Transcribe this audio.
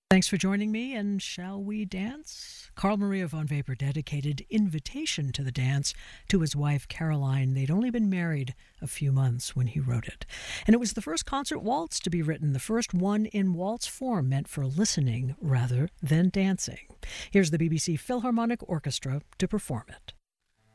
Thanks for joining me, and shall we dance? Carl Maria von Weber dedicated Invitation to the Dance to his wife Caroline. They'd only been married a few months when he wrote it. And it was the first concert waltz to be written, the first one in waltz form meant for listening rather than dancing. Here's the BBC Philharmonic Orchestra to perform it.